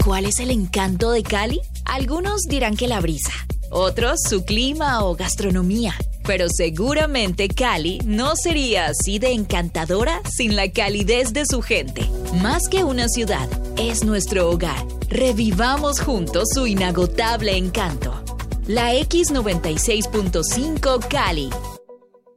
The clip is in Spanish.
¿Cuál es el encanto de Cali? Algunos dirán que la brisa, otros su clima o gastronomía. Pero seguramente Cali no sería así de encantadora sin la calidez de su gente. Más que una ciudad, es nuestro hogar. Revivamos juntos su inagotable encanto. La X96.5 Cali.